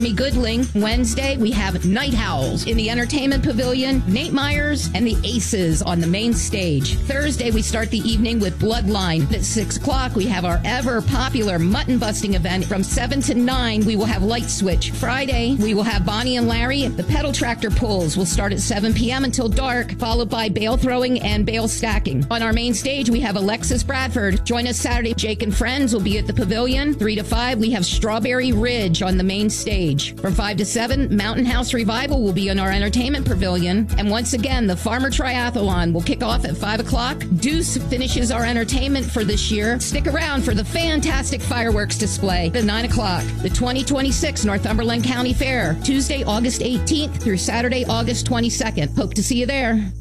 Goodling. Wednesday, we have Night Howls in the Entertainment Pavilion, Nate Myers and the Aces on the main stage. Thursday, we start the evening with Bloodline. At 6 o'clock, we have our ever-popular mutton busting event. From 7 to 9, we will have Light Switch. Friday, we will have Bonnie and Larry. The pedal tractor pulls will start at 7 p.m. until dark, followed by bale throwing and bale stacking. On our main stage, we have Alexis Bradford. Join us Saturday. Jake and Friends will be at the Pavilion. 3 to 5, we have Strawberry Ridge on the main stage. From 5 to 7, Mountain House Revival will be in our Entertainment Pavilion. And once again, the Farmer Triathlon will kick off at 5 o'clock. Deuce finishes our entertainment for this year. Stick around for the fantastic fireworks display at 9 o'clock. The 2026 Northumberland County Fair, Tuesday, August 18th through Saturday, August 22nd. Hope to see you there.